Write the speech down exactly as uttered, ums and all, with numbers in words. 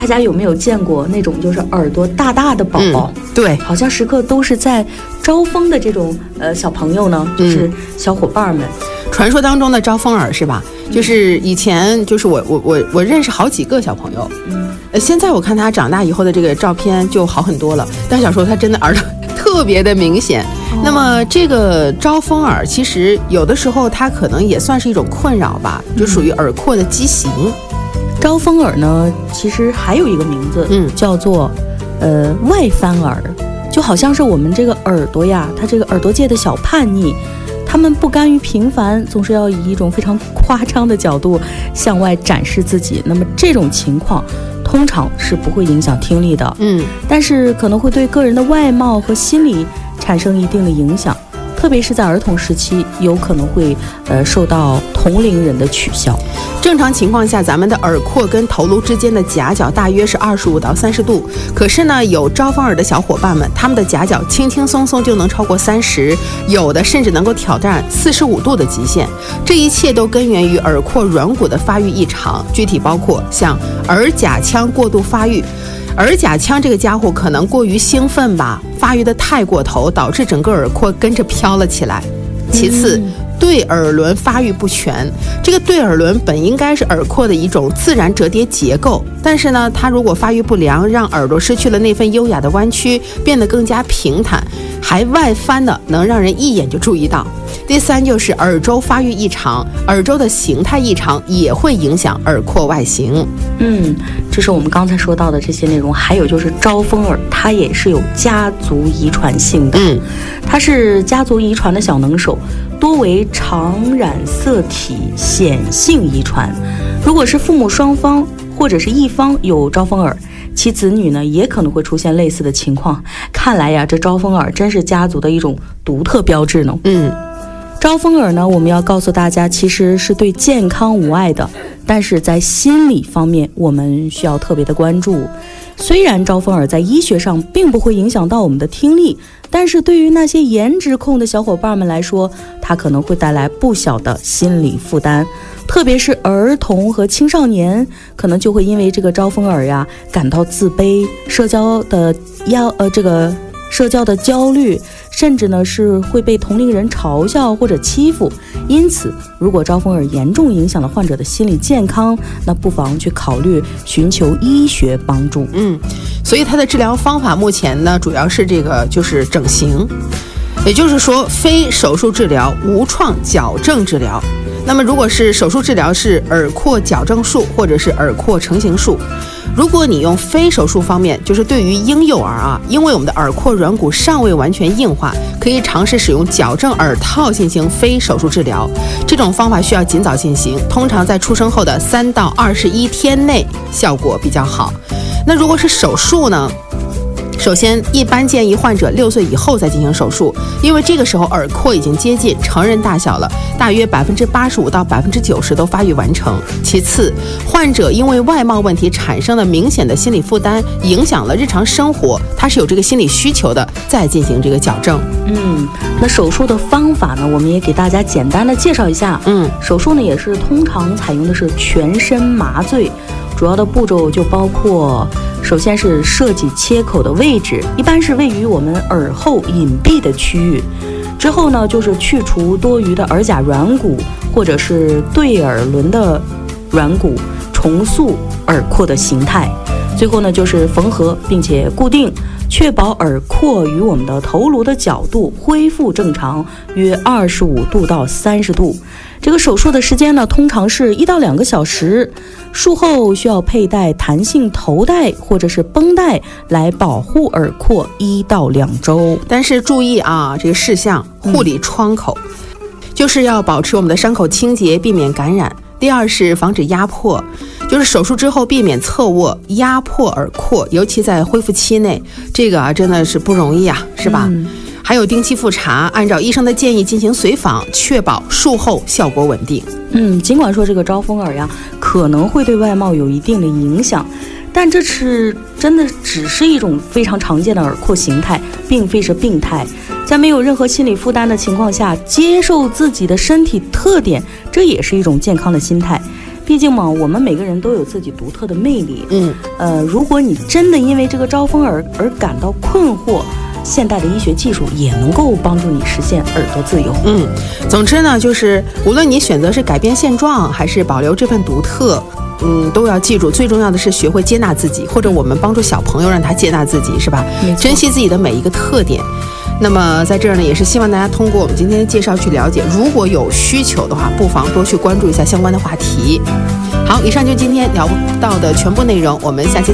大家有没有见过那种就是耳朵大大的宝宝、 嗯、对， 好像时刻都是在招风的这种呃小朋友呢，就是小伙伴们、嗯、 传说当中的招风耳是吧、嗯、就是以前就是我我我我认识好几个小朋友，嗯，呃现在我看他长大以后的这个照片就好很多了，但小时候他真的耳朵特别的明显、哦、那么这个招风耳其实有的时候它可能也算是一种困扰吧，就属于耳廓的畸形、嗯， 招风耳呢，其实还有一个名字，嗯，叫做呃外翻耳，就好像是我们这个耳朵呀，它这个耳朵界的小叛逆，他们不甘于平凡，总是要以一种非常夸张的角度向外展示自己。那么这种情况通常是不会影响听力的，嗯，但是可能会对个人的外貌和心理产生一定的影响。特别是在儿童时期，有可能会呃受到同龄人的取笑。 正常情况下，咱们的耳廓跟头颅之间的夹角大约是二十五到三十度。可是呢，有招风耳的小伙伴们，他们的夹角轻轻松松就能超过三十，有的甚至能够挑战四十五度的极限。这一切都根源于耳廓软骨的发育异常，具体包括像耳甲腔过度发育。耳甲腔这个家伙可能过于兴奋吧，发育的太过头，导致整个耳廓跟着飘了起来。其次、嗯、对耳轮发育不全，这个对耳轮本应该是耳廓的一种自然折叠结构，但是呢，它如果发育不良，让耳朵失去了那份优雅的弯曲，变得更加平坦，还外翻的，能让人一眼就注意到。第三就是耳周发育异常，耳周的形态异常也会影响耳廓外形。 嗯，这是我们刚才说到的这些内容。还有就是招风耳，它也是有家族遗传性的，嗯，它是家族遗传的小能手，多为常染色体显性遗传。如果是父母双方或者是一方有招风耳，其子女呢也可能会出现类似的情况。看来呀，这招风耳真是家族的一种独特标志呢。嗯。招风耳呢，我们要告诉大家，其实是对健康无碍的，但是在心理方面，我们需要特别的关注。虽然招风耳在医学上并不会影响到我们的听力，但是对于那些颜值控的小伙伴们来说，它可能会带来不小的心理负担。特别是儿童和青少年，可能就会因为这个招风耳呀，感到自卑，社交的压呃这个。社交的焦虑，甚至呢是会被同龄人嘲笑或者欺负。因此，如果招风耳严重影响了患者的心理健康，那不妨去考虑寻求医学帮助。 嗯，所以它的治疗方法目前呢，主要是这个就是整形，也就是说非手术治疗、无创矫正治疗。那么如果是手术治疗，是耳廓矫正术或者是耳廓成形术。如果你用非手术方面，就是对于婴幼儿啊，因为我们的耳廓软骨尚未完全硬化，可以尝试使用矫正耳套进行非手术治疗。这种方法需要尽早进行，通常在出生后的三到二十一天内效果比较好。那如果是手术呢？首先，一般建议患者六岁以后再进行手术，因为这个时候耳廓已经接近成人大小了，大约百分之八十五到百分之九十都发育完成。其次，患者因为外貌问题产生了明显的心理负担，影响了日常生活，他是有这个心理需求的，再进行这个矫正。 嗯，那手术的方法呢，我们也给大家简单的介绍一下。嗯，手术呢也是通常采用的是全身麻醉。主要的步骤就包括，首先是设计切口的位置，一般是位于我们耳后隐蔽的区域。之后呢，就是去除多余的耳甲软骨或者是对耳轮的软骨，重塑耳廓的形态。最后呢，就是缝合并且固定，确保耳廓与我们的头颅的角度恢复正常，约二十五度到三十度。这个手术的时间呢，通常是一到两个小时。术后需要佩戴弹性头带或者是绷带来保护耳廓一到两周。 但是注意啊，这个事项，护理创口，嗯、就是要保持我们的伤口清洁，避免感染。第二是防止压迫，就是手术之后避免侧卧压迫耳廓，尤其在恢复期内，这个啊真的是不容易啊，是吧？嗯，还有定期复查，按照医生的建议进行随访，确保术后效果稳定。 嗯，尽管说这个招风耳呀可能会对外貌有一定的影响，但这是真的只是一种非常常见的耳廓形态，并非是病态。在没有任何心理负担的情况下，接受自己的身体特点，这也是一种健康的心态。 毕竟嘛，我们每个人都有自己独特的魅力。 嗯， 呃，如果你真的因为这个招风耳而感到困惑，现代的医学技术也能够帮助你实现耳朵自由。 嗯，总之呢，就是无论你选择是改变现状，还是保留这份独特，嗯，都要记住，最重要的是学会接纳自己，或者我们帮助小朋友让他接纳自己，是吧？珍惜自己的每一个特点。那么在这儿呢，也是希望大家通过我们今天的介绍去了解，如果有需求的话，不妨多去关注一下相关的话题。好，以上就今天聊到的全部内容，我们下期